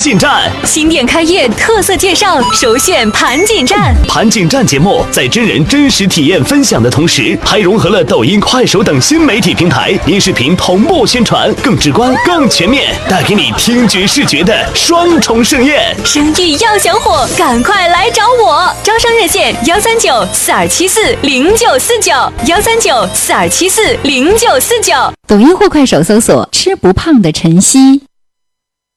锦站。 新店开业特色介绍，首选盘锦站。 盘锦站节目在真人真实体验分享的同时，还融合了抖音、快手等新媒体平台，音视频同步宣传，更直观、更全面，带给你听觉视觉的双重盛宴。 生意要想火，赶快来找我！招商热线13942740949，13942740949。 抖音或快手搜索“吃不胖的晨曦”。